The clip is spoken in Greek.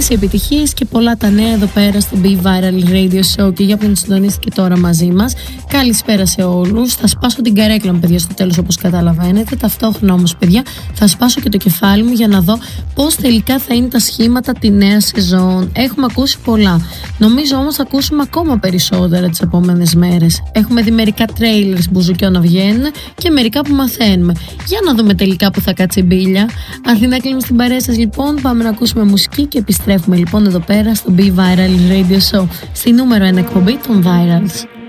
Όλες οι επιτυχίες και πολλά τα νέα εδώ πέρα στο Be Viral Radio Show. Και για όποιον συντονίστηκε τώρα μαζί μας, καλησπέρα σε όλους. Θα σπάσω την καρέκλα μου, παιδιά, στο τέλος, όπως καταλαβαίνετε. Ταυτόχρονα όμως, παιδιά, θα σπάσω και το κεφάλι μου για να δω πώς τελικά θα είναι τα σχήματα τη νέα σεζόν. Έχουμε ακούσει πολλά. Νομίζω όμως θα ακούσουμε ακόμα περισσότερα τις επόμενες μέρες. Έχουμε δει μερικά trailers μπουζουκιό να βγαίνουν και μερικά που μαθαίνουμε. Για να δούμε τελικά που θα κάτσει η μπίλια. Αθηνά κλείνουμε στην παρέα σας, λοιπόν. Πάμε να ακούσουμε μουσική και επιστρέφουμε λοιπόν εδώ πέρα στο Be Viral Radio Show, στη νούμερο 1 εκπομπή των Virals.